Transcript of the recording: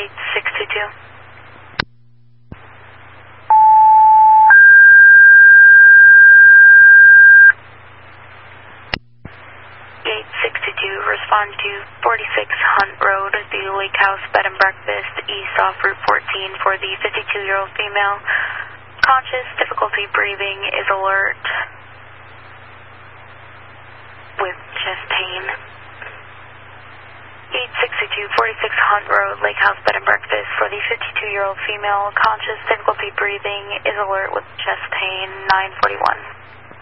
8622. 8622, respond to 46 Hunt Road, the Lake House Bed and Breakfast, east off Route 14 for the 52-year-old female. Conscious, difficulty breathing, is alert with chest pain. 8622, 46 Hunt Road, Lake House Bed and Breakfast for the 52-year-old female. Conscious, difficulty breathing, is alert with chest pain, 941.